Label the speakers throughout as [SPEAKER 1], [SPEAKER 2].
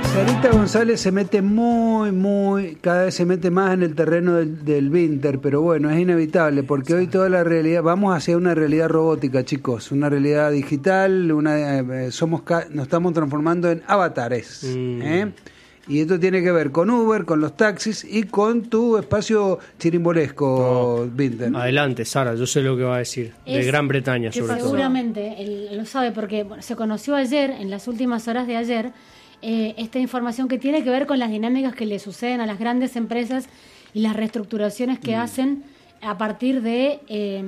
[SPEAKER 1] Sarita González se mete cada vez se mete más en el terreno del Vinter, pero bueno, es inevitable, porque hoy toda la realidad, vamos hacia una realidad robótica, chicos, una realidad digital, nos estamos transformando en avatares, Y esto tiene que ver con Uber, con los taxis y con tu espacio chirimbolesco, Vinter.
[SPEAKER 2] Adelante, Sara, yo sé lo que va a decir, de Gran Bretaña sobre todo.
[SPEAKER 3] Seguramente, él lo sabe, porque se conoció ayer, en las últimas horas de ayer, esta información que tiene que ver con las dinámicas que le suceden a las grandes empresas y las reestructuraciones que hacen a partir de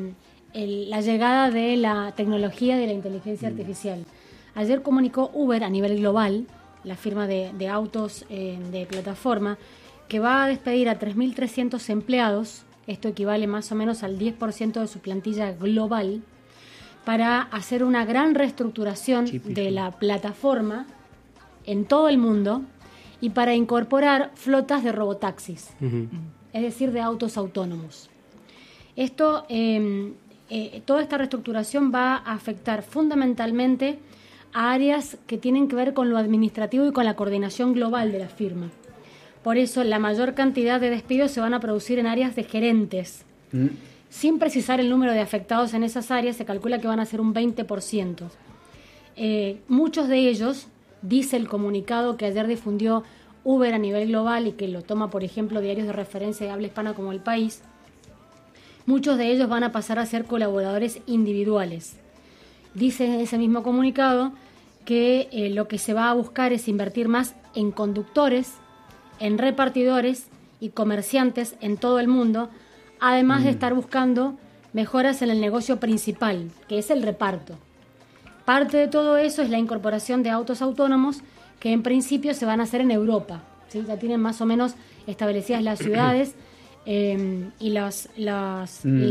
[SPEAKER 3] la llegada de la tecnología de la inteligencia artificial. Ayer comunicó Uber a nivel global, la firma de autos de plataforma, que va a despedir a 3.300 empleados, esto equivale más o menos al 10% de su plantilla global, para hacer una gran reestructuración de la plataforma en todo el mundo y para incorporar flotas de robotaxis, es decir, de autos autónomos. Esto, toda esta reestructuración va a afectar fundamentalmente a áreas que tienen que ver con lo administrativo y con la coordinación global de la firma. Por eso, la mayor cantidad de despidos se van a producir en áreas de gerentes. Sin precisar el número de afectados en esas áreas, se calcula que van a ser un 20%. Muchos de ellos, dice el comunicado que ayer difundió Uber a nivel global y que lo toma, por ejemplo, diarios de referencia de habla hispana como El País, muchos de ellos van a pasar a ser colaboradores individuales. Dice ese mismo comunicado que lo que se va a buscar es invertir más en conductores, en repartidores y comerciantes en todo el mundo, además de estar buscando mejoras en el negocio principal, que es el reparto. Parte de todo eso es la incorporación de autos autónomos que en principio se van a hacer en Europa, ¿sí? Ya tienen más o menos establecidas las ciudades y la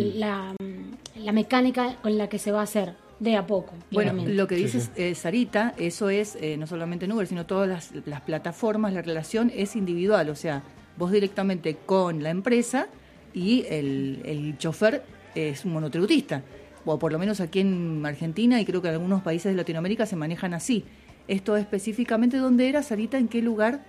[SPEAKER 3] mecánica con la que se va a hacer de a poco.
[SPEAKER 4] Bueno,
[SPEAKER 3] obviamente.
[SPEAKER 4] lo que dices, Sarita, eso es no solamente en Uber, sino todas las plataformas, la relación es individual, o sea, vos directamente con la empresa y el chofer es un monotributista. O por lo menos aquí en Argentina y creo que en algunos países de Latinoamérica se manejan así. Esto específicamente, ¿dónde era, Sarita? ¿En qué lugar?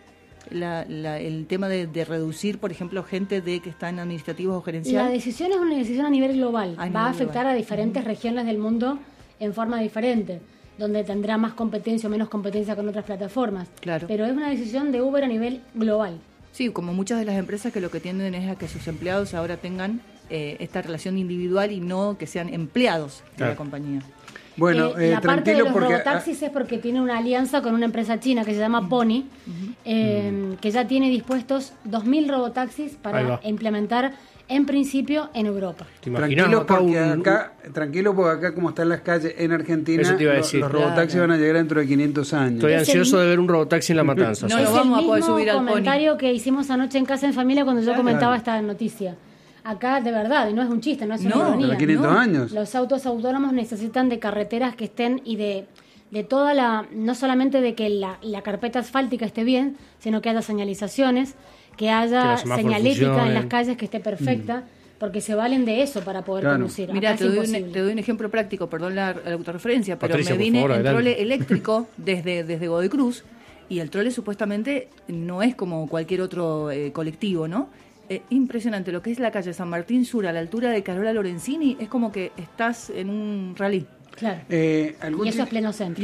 [SPEAKER 4] El tema de reducir, por ejemplo, gente que está en administrativos o gerenciales.
[SPEAKER 3] La decisión es una decisión a nivel global. Va a afectar
[SPEAKER 4] global.
[SPEAKER 3] a diferentes regiones del mundo en forma diferente, donde tendrá más competencia o menos competencia con otras plataformas.
[SPEAKER 4] Claro.
[SPEAKER 3] Pero es una decisión de Uber a nivel global.
[SPEAKER 4] Sí, como muchas de las empresas que lo que tienden es a que sus empleados ahora tengan esta relación individual y no que sean empleados de la compañía.
[SPEAKER 1] Bueno,
[SPEAKER 3] la parte de los
[SPEAKER 1] porque
[SPEAKER 3] robotaxis es porque tiene una alianza con una empresa china que se llama Pony, que ya tiene dispuestos 2.000 robotaxis para implementar en principio en Europa.
[SPEAKER 1] Tranquilo porque acá como están las calles en Argentina, los robotaxis van a llegar dentro de 500 años.
[SPEAKER 2] Estoy ansioso de ver un robotaxi en La Matanza.
[SPEAKER 4] No lo vamos a poder subir al Pony.
[SPEAKER 3] Es el comentario que hicimos anoche en Casa en Familia cuando yo comentaba esta noticia. Acá, de verdad, y no es un chiste, no es una ironía.
[SPEAKER 1] 500 años.
[SPEAKER 3] Los autos autónomos necesitan de carreteras que estén y de toda no solamente de que la carpeta asfáltica esté bien, sino que haya señalizaciones, que haya señalética en las calles que esté perfecta, porque se valen de eso para poder conducir.
[SPEAKER 4] Mira, te doy un ejemplo práctico, perdón la autorreferencia, pero Patricia, me vine en trole eléctrico desde Godoy Cruz, y el trole supuestamente no es como cualquier otro colectivo, ¿no? Impresionante, lo que es la calle San Martín Sur a la altura de Carola Lorenzini, es como que estás en un rally.
[SPEAKER 3] Claro. Y eso es pleno centro.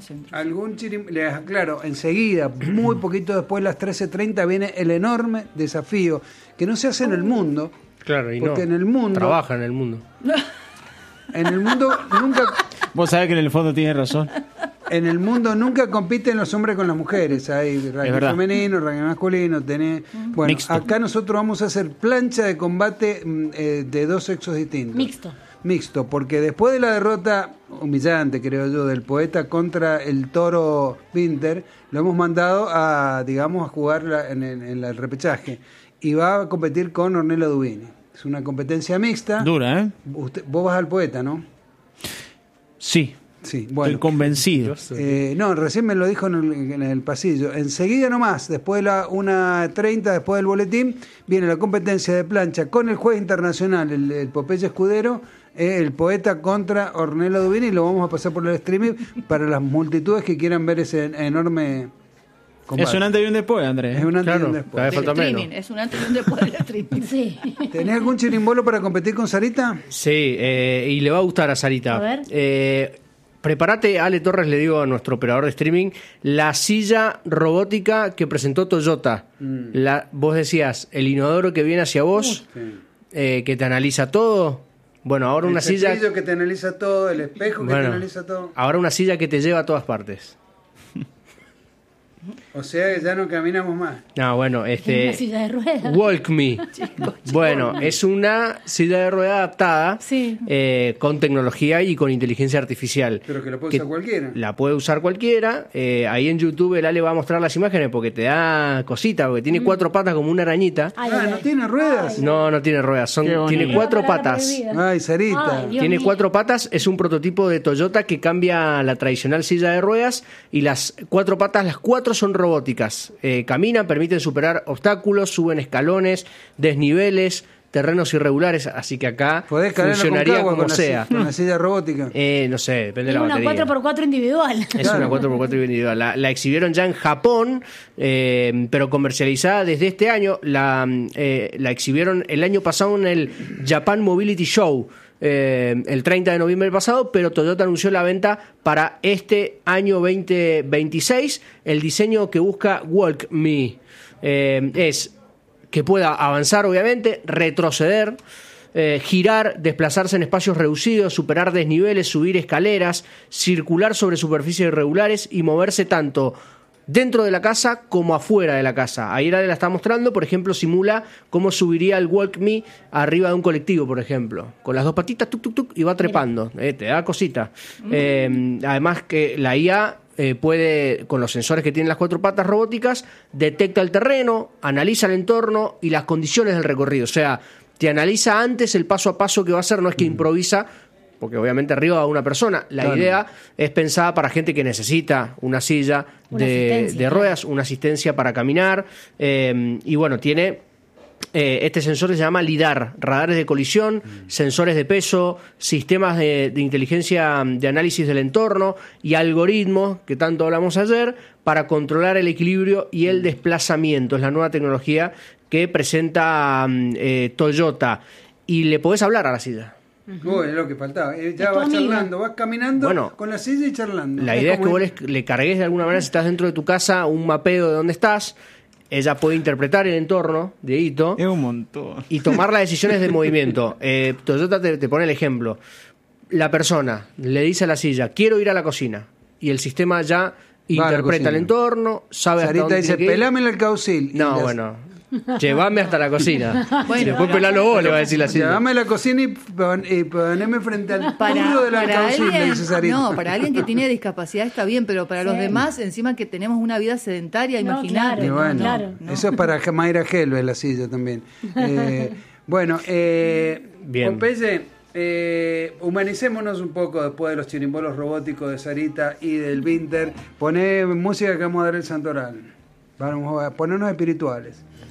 [SPEAKER 1] Claro, enseguida, muy poquito después, las 13:30, viene el enorme desafío que no se hace en el mundo.
[SPEAKER 2] Claro, y
[SPEAKER 1] porque en el mundo.
[SPEAKER 2] Trabaja en el mundo.
[SPEAKER 1] En el mundo nunca.
[SPEAKER 5] Vos sabés que en el fondo tiene razón.
[SPEAKER 1] En el mundo nunca compiten los hombres con las mujeres. Hay rugby femenino, rugby masculino. Bueno, mixto. Acá nosotros vamos a hacer plancha de combate de dos sexos distintos. Mixto, porque después de la derrota humillante, creo yo, del poeta contra el toro Vinter, lo hemos mandado a jugar en el repechaje. Y va a competir con Ornella Dubini. Es una competencia mixta.
[SPEAKER 5] Dura, ¿eh?
[SPEAKER 1] Vos vas al poeta, ¿no?
[SPEAKER 5] Sí.
[SPEAKER 1] Sí, bueno.
[SPEAKER 5] Estoy convencido.
[SPEAKER 1] No, recién me lo dijo en el pasillo. Enseguida nomás, después de la 1:30, después del boletín, viene la competencia de plancha con el juez internacional, el Popeye Escudero, el poeta contra Ornella Dubini, y lo vamos a pasar por el streaming para las multitudes que quieran ver ese enorme
[SPEAKER 5] Es un antes y un después, Andrés.
[SPEAKER 1] Es un antes y un después.
[SPEAKER 4] Es un antes y un después del streaming.
[SPEAKER 3] Sí.
[SPEAKER 1] ¿Tenés algún chirimbolo para competir con Sarita?
[SPEAKER 2] Sí, y le va a gustar a Sarita.
[SPEAKER 3] A ver.
[SPEAKER 2] Prepárate, Ale Torres, le digo a nuestro operador de streaming, la silla robótica que presentó Toyota. Vos decías, el inodoro que viene hacia vos, que te analiza todo. Bueno, ahora una silla...
[SPEAKER 1] El que te analiza todo, el espejo que te analiza todo.
[SPEAKER 2] Ahora una silla que te lleva a todas partes.
[SPEAKER 1] O sea que ya no caminamos más.
[SPEAKER 2] No, bueno,
[SPEAKER 3] Es una silla de ruedas.
[SPEAKER 2] Walk Me. Bueno, es una silla de ruedas adaptada con tecnología y con inteligencia artificial.
[SPEAKER 1] Pero que la puede usar cualquiera.
[SPEAKER 2] La puede usar cualquiera. Ahí en YouTube el Ale va a mostrar las imágenes porque te da cosita, porque tiene 4 patas como una arañita.
[SPEAKER 1] ¿no tiene ruedas?
[SPEAKER 2] No tiene ruedas, tiene 4 patas.
[SPEAKER 1] Ay, Sarita.
[SPEAKER 2] Tiene 4 patas, es un prototipo de Toyota que cambia la tradicional silla de ruedas y las 4 patas, las 4 son robóticas. Caminan, permiten superar obstáculos, suben escalones, desniveles, terrenos irregulares, así que acá funcionaría como sea.
[SPEAKER 1] Con la silla robótica.
[SPEAKER 2] No sé, depende de la batería.
[SPEAKER 3] Es una 4x4 individual.
[SPEAKER 2] Es una 4x4 individual. La exhibieron ya en Japón, pero comercializada desde este año. La exhibieron el año pasado en el Japan Mobility Show. El 30 de noviembre pasado, pero Toyota anunció la venta para este año 2026. El diseño que busca Walk Me es que pueda avanzar, obviamente, retroceder, girar, desplazarse en espacios reducidos, superar desniveles, subir escaleras, circular sobre superficies irregulares y moverse tanto dentro de la casa como afuera de la casa. Ahí la está mostrando, por ejemplo, simula cómo subiría el Walk Me arriba de un colectivo, por ejemplo. Con las 2 patitas, tuc, tuc, tuc, y va trepando. Te da cosita. Además que la IA puede, con los sensores que tienen las 4 patas robóticas, detecta el terreno, analiza el entorno y las condiciones del recorrido. O sea, te analiza antes el paso a paso que va a hacer, no es que improvisa, porque obviamente arriba va una persona. La idea es pensada para gente que necesita una silla de ruedas, una asistencia para caminar. Y bueno, tiene este sensor que se llama LIDAR, radares de colisión, sensores de peso, sistemas de inteligencia de análisis del entorno y algoritmos, que tanto hablamos ayer, para controlar el equilibrio y el desplazamiento. Es la nueva tecnología que presenta Toyota. Y le podés hablar a la silla.
[SPEAKER 1] Es lo que faltaba. Ya vas charlando, vas caminando con la silla y charlando.
[SPEAKER 2] La idea es que vos le cargues de alguna manera, si estás dentro de tu casa, un mapeo de dónde estás. Ella puede interpretar el entorno, Dieguito.
[SPEAKER 5] Es un montón.
[SPEAKER 2] Y tomar las decisiones de movimiento. Toyota te pone el ejemplo. La persona le dice a la silla, quiero ir a la cocina. Y el sistema ya interpreta el entorno, sabe hasta dónde
[SPEAKER 1] dice, pelame el caucil.
[SPEAKER 2] No, bueno... Llévame hasta la cocina. Bueno, después pelalo vos, le va a decir la silla.
[SPEAKER 1] Llévame a la cocina y poneme frente al tubo de la caucil.
[SPEAKER 4] No, para alguien que tiene discapacidad está bien, pero para los demás, encima que tenemos una vida sedentaria, imagínate.
[SPEAKER 3] Claro.
[SPEAKER 1] Eso es para Mayra Gelbe, la silla también. Bien. Popeye, humanicémonos un poco después de los chirimbolos robóticos de Sarita y del Winter. Poné música que vamos a dar el santoral. Vamos a ponernos espirituales.